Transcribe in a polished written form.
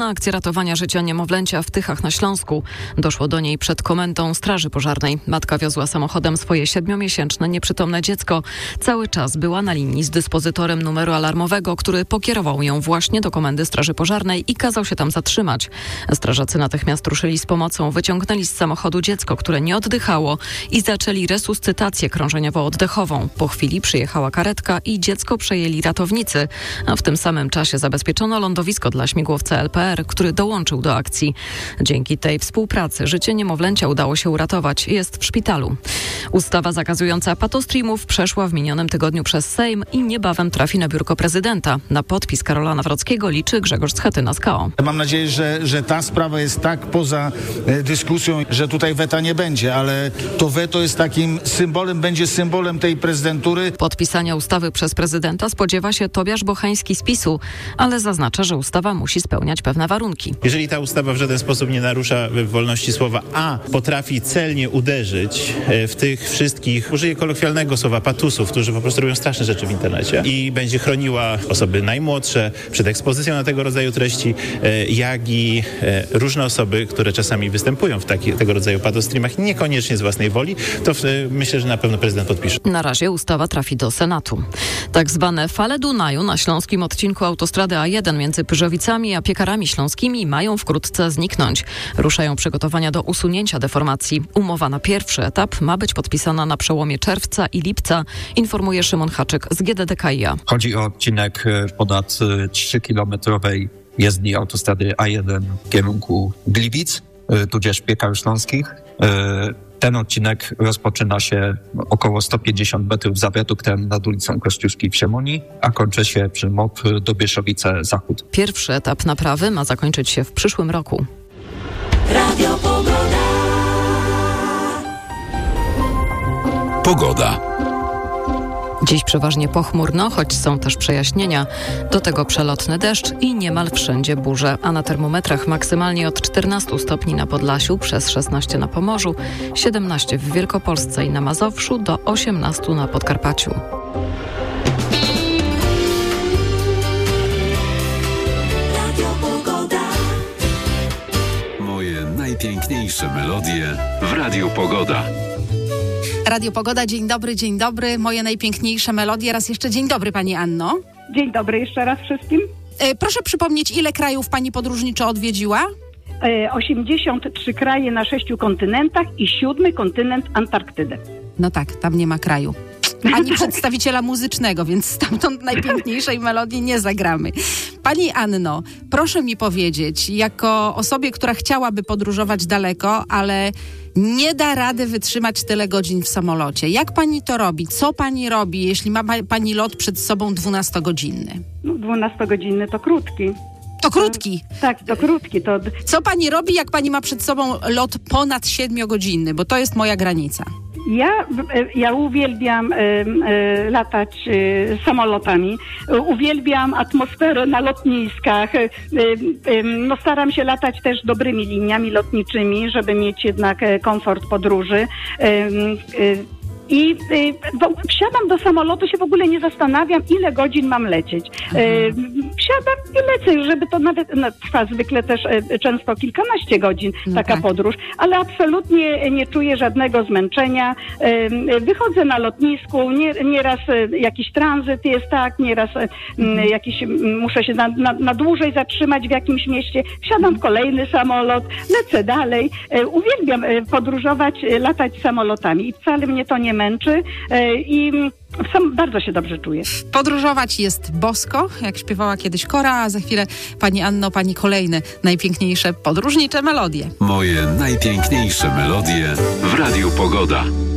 Na akcję ratowania życia niemowlęcia w Tychach na Śląsku. Doszło do niej przed komendą Straży Pożarnej. Matka wiozła samochodem swoje 7-miesięczne nieprzytomne dziecko. Cały czas była na linii z dyspozytorem numeru alarmowego, który pokierował ją właśnie do komendy Straży Pożarnej i kazał się tam zatrzymać. Strażacy natychmiast ruszyli z pomocą, wyciągnęli z samochodu dziecko, które nie oddychało i zaczęli resuscytację krążeniowo-oddechową. Po chwili przyjechała karetka i dziecko przejęli ratownicy, a w tym samym czasie zabezpieczono lądowisko dla śmigłowca LPR, który dołączył do akcji. Dzięki tej współpracy życie niemowlęcia udało się uratować. Jest w szpitalu. Ustawa zakazująca patostreamów przeszła w minionym tygodniu przez Sejm i niebawem trafi na biurko prezydenta. Na podpis Karola Nawrockiego liczy Grzegorz Schetyna z KO. Mam nadzieję, że ta sprawa jest tak poza dyskusją, że tutaj weta nie będzie, ale to weto jest takim symbolem, będzie symbolem tej prezydentury. Podpisania ustawy przez prezydenta spodziewa się Tobiasz Bochański z PiS-u, ale zaznacza, że ustawa musi spełniać pewne warunki. Jeżeli ta ustawa w żaden sposób nie narusza wolności słowa, a potrafi celnie uderzyć w tych wszystkich, użyję kolokwialnego słowa, patusów, którzy po prostu robią straszne rzeczy w internecie i będzie chroniła osoby najmłodsze przed ekspozycją na tego rodzaju treści, jak i różne osoby, które czasami występują w tego rodzaju patostreamach, niekoniecznie z własnej woli, to myślę, że na pewno prezydent podpisze. Na razie ustawa trafi do Senatu. Tak zwane fale Dunaju na śląskim odcinku autostrady A1 między Pyrzowicami a Piekarami Śląskimi mają wkrótce zniknąć. Ruszają przygotowania do usunięcia deformacji. Umowa na pierwszy etap ma być podpisana na przełomie czerwca i lipca, informuje Szymon Haczyk z GDDKiA. Chodzi o odcinek ponad 3-kilometrowej jezdni autostrady A1 w kierunku Gliwic, tudzież Piekar Śląskich. Ten odcinek rozpoczyna się około 150 metrów za wiaduktem nad ulicą Kościuszki w Siemonii, a kończy się przy MOP Dobierzowice Zachód. Pierwszy etap naprawy ma zakończyć się w przyszłym roku. Radio Pogoda. Pogoda. Dziś przeważnie pochmurno, choć są też przejaśnienia. Do tego przelotny deszcz i niemal wszędzie burze, a na termometrach maksymalnie od 14 stopni na Podlasiu, przez 16 na Pomorzu, 17 w Wielkopolsce i na Mazowszu, do 18 na Podkarpaciu. Moje najpiękniejsze melodie w Radiu Pogoda. Radio Pogoda, dzień dobry. Moje najpiękniejsze melodie. Raz jeszcze dzień dobry, pani Anno. Dzień dobry jeszcze raz wszystkim. Proszę przypomnieć, ile krajów pani podróżniczo odwiedziła? 83 kraje na 6 kontynentach i 7 kontynent Antarktydę. No tak, tam nie ma kraju. Ani przedstawiciela muzycznego, więc stamtąd najpiękniejszej melodii nie zagramy. Pani Anno, proszę mi powiedzieć, jako osobie, która chciałaby podróżować daleko, ale nie da rady wytrzymać tyle godzin w samolocie. Jak pani to robi? Co pani robi, jeśli ma pani lot przed sobą 12-godzinny? No, 12-godzinny to krótki. To krótki? Tak, to krótki. Co pani robi, jak pani ma przed sobą lot ponad 7-godzinny? Bo to jest moja granica. Ja uwielbiam latać samolotami, uwielbiam atmosferę na lotniskach, staram się latać też dobrymi liniami lotniczymi, żeby mieć jednak komfort podróży. I wsiadam do samolotu, się w ogóle nie zastanawiam, ile godzin mam lecieć. Wsiadam i lecę, żeby to nawet trwa zwykle też często kilkanaście godzin taka podróż, ale absolutnie nie czuję żadnego zmęczenia. Wychodzę na lotnisku, nieraz jakiś tranzyt jest, tak, nieraz muszę się na dłużej zatrzymać w jakimś mieście, wsiadam w kolejny samolot, lecę dalej. Uwielbiam podróżować, latać samolotami i wcale mnie to nie męczy i bardzo się dobrze czuję. Podróżować jest bosko, jak śpiewała kiedyś Kora, a za chwilę pani Anno, pani kolejne najpiękniejsze podróżnicze melodie. Moje najpiękniejsze melodie w Radiu Pogoda.